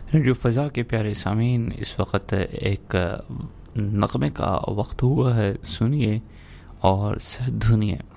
Radio फ़ज़ा के प्यारे सामीन, इस वक्त एक नग़मे का वक्त हुआ है, सुनिए और सिर्फ धुनिए।